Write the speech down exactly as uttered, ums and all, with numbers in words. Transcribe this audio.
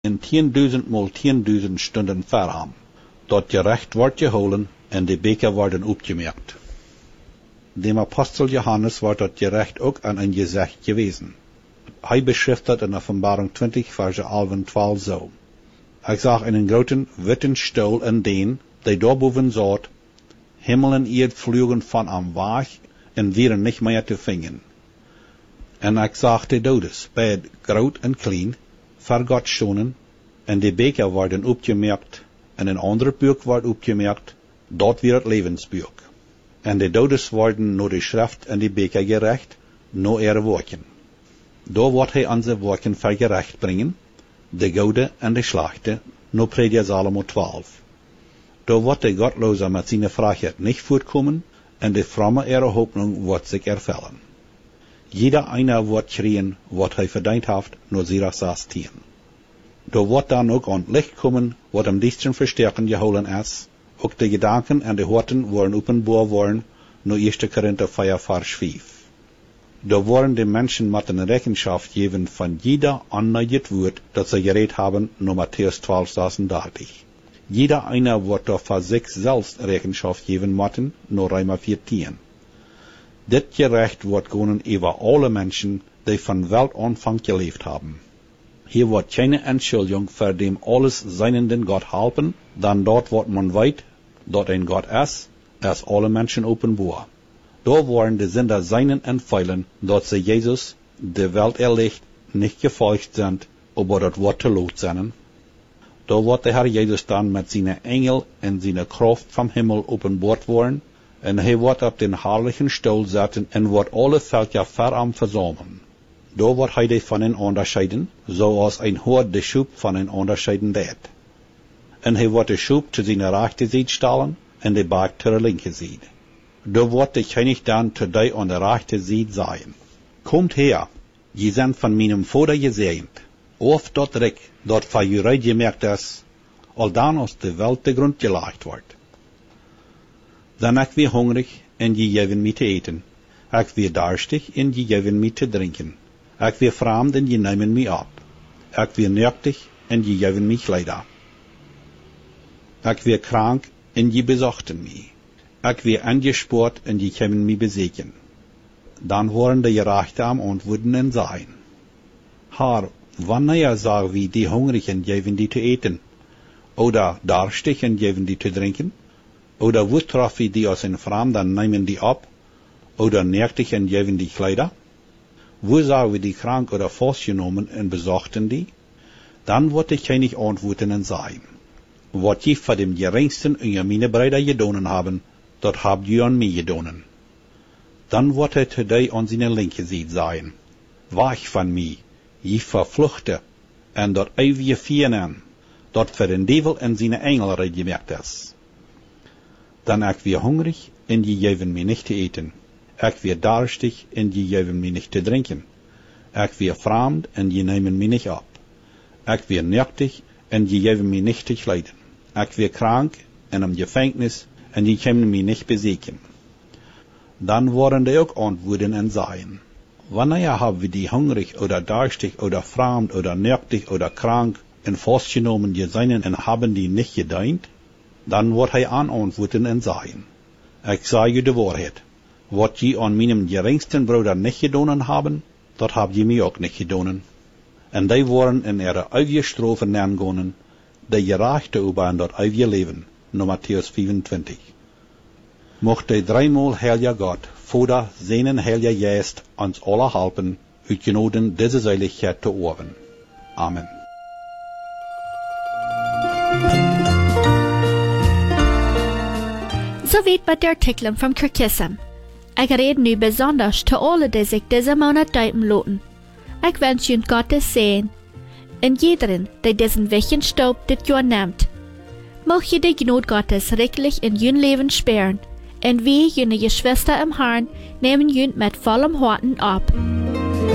in tienduizend mal tienduizend Stunden verham. Dort gerecht wordt geholen en de beker worden opgemerkt. Dem Apostel Johannes wordt dat gerecht ook aan een gezicht gewesen. Hij beschrijft dat in Offenbarung twintig, verse elf en twaalf zo. Ik zag einen groten witten stoel en deen, die daarboven zat, Himmel en Erd vlogen van am weg en waren niet meer te vinden. En ik zag de dodes, beide groot en klein, voor God schonen, en de beker worden opgemerkt, en een ander boek wordt opgemerkt, dat weer het levensboek. En de dodes worden naar de schrift en de beker gerecht, naar ihre werken. Daar wordt hij aan zijn werken vergerecht brengen, de goede en de slechte, naar Prediker Salomo twaalf. Daar wordt de Gottloze met zijn vrijheid niet voortkomen, en de fromme ihre hoopnung wordt zich ervullen. Jeder einer wordt schreien, wat hij verdiend heeft, naar Sirach zestien. Daar wordt dan ook aan het licht komen, wat am dichtsten versterken geholen is, ook de gedanken en de horten worden openbaar worden, naar eerste Korinther vier, vers vijf. Daar worden de mensen met een rechenschaft geven van jeder ander woord dat ze gereed hebben, naar Matthäus twaalf, zesendertig. Jeder einer wordt daar voor zich zelfs rechenschaft geven moeten, naar Römer veertien. Dit gerecht wordt gewonnen over alle mensen, die van Weltanfang geleefd hebben. Hier wordt keine Entschuldigung voor dem alles seinenden Gott helpen, dan dort wordt man weet, dat een God is, als alle mensen openbaar. Daar worden de Sünder seinen en feilen, dat ze Jezus, de Welt erlicht, nicht gefolgt sind, aber dat wordt te lood zijn. Daar wordt de Herr Jezus dan met zijn engel en zijn kracht vom Himmel openbaard worden, en hij wordt op den herrlichen stoel zitten en wordt alle Völker ver am verzamelen. Daar wordt hij de van hen onderscheiden, zoals een hoort de schoep van hen onderscheiden deed. En hij wordt de schoep te zijn rechterzijde stellen, en de baak te de linkerzijde. Daar wordt de König dan te die aan de rechterzijde zijn. Komt her, je zijn van meinem Vader gezegend, of dat rijk, dat voor jullie gemerkt is, al dan als de Welt te grond gelegd wordt. Dan ik weer hungrig, en je geven mij te eten. Ik weer durstig, en je geven mij te drinken. Ik weer vreemd, en je nemen mij op. Ik weer nöchtig, en je geven mij kleider. Ik weer krank, en je bezochten mij. Ik weer angespoord, en je komen mij bezoeken. Dan worden de gerechten am antwoorden en zeggen: Herr, wanneer sagen wir die Hungrigen geven die te eten? Oder durstig en geven die te drinken? Oder wo treffen wir die aus den Fremden, nehmen die ab? Oder nöchtig en geven die Kleider? Wo sagen wir die krank oder festgenommen en bezochten die? Dann wird ich nicht antworten en sagen: Wat je voor dem geringsten unter meine Brüder gedonen haben, dat habt ihr an mir gedonen. Dann wird er zu dir an seine linke Seite sagen: Weich von mir, je verfluchte, en dat ewige Vieren, dat für den Teufel en seine Engel gemerkt ist. Dann ich wir hungrig, en je geven mir nicht zu eten. Ich wir durstig, en je geven mir nicht zu trinken. Ich wir fremd, en je nemen mir nicht ab. Ich wir nöchtig, en je geven mir nicht zu kleiden. Ich wir krank, en am Gefängnis, en je können mir nicht besuchen. Dann worden die auch antworten und sagen: Wanneer haben wir die hungrig oder durstig oder fremd oder nöchtig oder krank en festgenommen gesehen und haben die nicht gedient? Dann wird er antworten und sagen: Ich sage die Wahrheit. Was je an meinem geringsten Bruder nicht gedonen haben, das habt ihr mir auch nicht gedonen. Und die waren in ihre ewige Strafe neergegangen, die Gerechte über in das ewige Leben, nach Matthäus vierundzwanzig. Mocht der dreimal heilige Gott, Vater, seinen heiligen Geist, uns alle helfen, uit genoden diese Seligkeit zu erben. Amen. Soweit mit der Artikeln vom Kirchkissem. Ich rede nu besonders zu alle, die sich diese Monat deupen loten. Ich wünsche Ihnen Gottes Segen. In jederen, der diesen wichtigen Staub dit Jahr nimmt. Möge die Gnade Gottes reichlich in Ihr Leben sperren. Und wir, jene Geschwister im Herrn, nehmen Ihnen mit vollem Herzen ab.